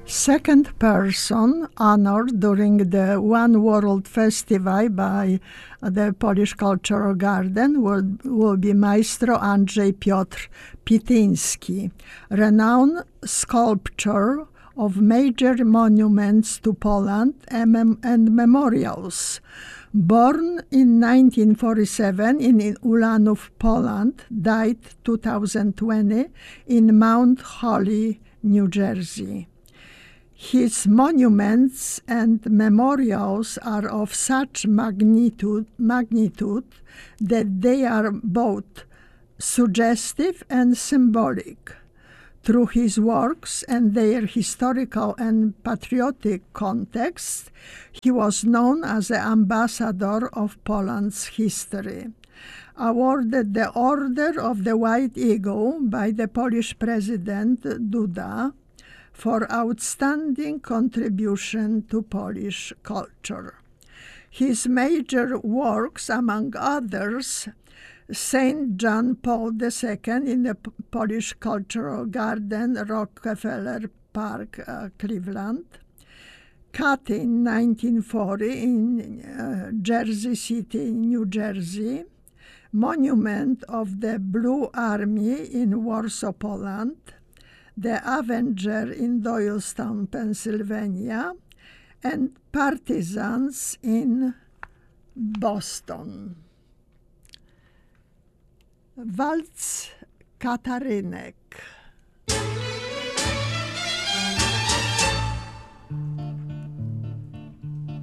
Second person honored during the One World Festival by the Polish Cultural Garden will be Maestro Andrzej Piotr Pityński, renowned sculptor of major monuments to Poland and memorials. Born in 1947 in Ulanów, Poland, died 2020 in Mount Holly, New Jersey. His monuments and memorials are of such magnitude that they are both suggestive and symbolic. Through his works and their historical and patriotic context, he was known as the ambassador of Poland's history. Awarded the Order of the White Eagle by the Polish President Duda for outstanding contribution to Polish culture. His major works, among others, St. John Paul II in the Polish Cultural Garden, Rockefeller Park, Cleveland, Katyn 1940 in Jersey City, New Jersey, Monument of the Blue Army in Warsaw, Poland, The Avenger in Doylestown, Pennsylvania, and Partisans in Boston. Waltz Katarynek.